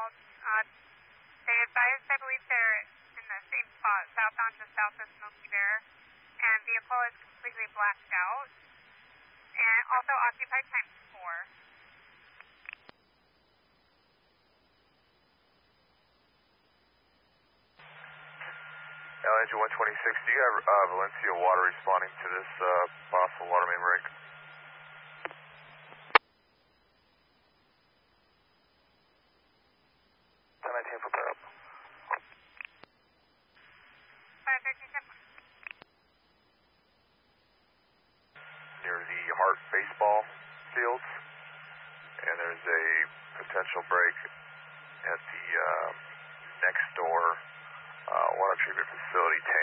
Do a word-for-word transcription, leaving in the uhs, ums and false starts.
south. Uh, they advised, I believe they're in the same spot, southbound to south of Smoky Bear, and vehicle is completely blacked out, and also occupied times four. L Engine one twenty-six, do you have uh, Valencia Water responding to this uh, possible water main break? ten nineteen for pair up. five thirteen ten. Near the Hart baseball fields, and there's a potential break at the uh, next door uh, water treatment facility tank.